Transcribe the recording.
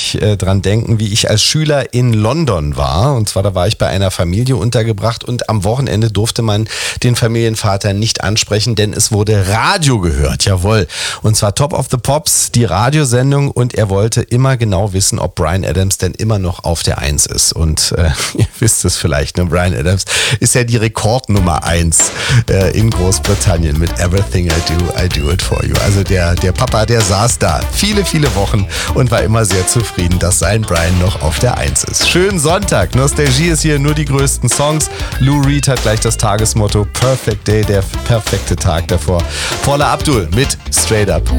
ich dran denken, wie ich als Schüler in London war. Und zwar, da war ich bei einer Familie untergebracht und am Wochenende durfte man den Familienvater nicht ansprechen, denn es wurde Radio gehört. Jawohl. Und zwar Top of the Pops, die Radiosendung, und er wollte immer genau wissen, ob Bryan Adams denn immer noch auf der 1 ist. Und ihr wisst es vielleicht, ne? Bryan Adams ist ja die Rekordnummer 1 in Großbritannien mit Everything I Do It For You. Also der Papa, der saß da viele, viele Wochen und war immer sehr zufrieden, dass sein Bryan noch auf der 1 ist. Schönen Sonntag. Nostalgie ist hier, nur die größten Songs. Lou Reed hat gleich das Tagesmotto Perfect Day, der perfekte Tag davor. Paula Abdul mit Straight Up.